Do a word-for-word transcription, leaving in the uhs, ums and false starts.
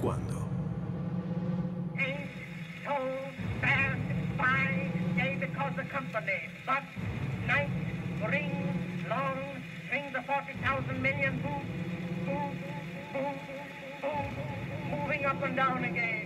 quando. Ain't so bad by day because of company, but night brings long strings of forty thousand million boom, boom, boom, boom, moving up and down again.